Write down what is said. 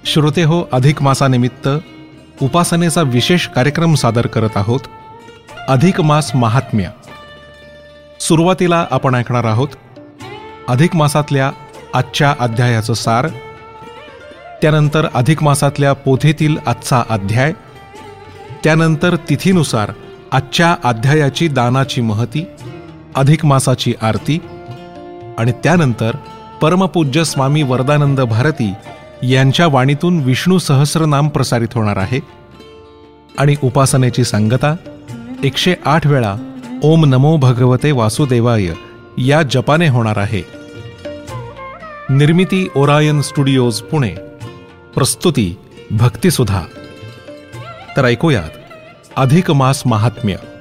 श्रोते हो, अधिक मासानिमित्त उपासनेचा विशेष कार्यक्रम सादर करत आहोत. अधिक मास महात्म्य. सुरुवातीला आपण ऐकणार आहोत अधिक मासातल्या आजच्या अध्यायाचं सार, त्यानंतर अधिक मासातल्या पोथीतील आजचा अध्याय, त्यानंतर तिथीनुसार आजच्या अध्यायाची दानाची महती, अधिक मासाची आरती आणि त्यानंतर परमपूज्य स्वामी वरदानंद भारती यांच्या वाणीतून विष्णू सहस्रनाम प्रसारित होणार आहे. आणि उपासनेची सांगता 108 वेळा ओम नमो भगवते वासुदेवाय या जपाने होणार आहे. निर्मिती ओरायन स्टुडिओज पुणे, प्रस्तुती भक्तिसुधा. तर ऐकूयात अधिक मास महात्म्य.